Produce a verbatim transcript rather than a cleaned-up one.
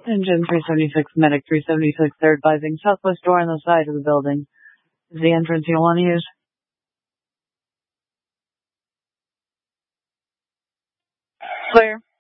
Engine three seventy-six, Medic three seventy-six, they're advising southwest door on the side of the building is the entrance you'll want to use. Clear.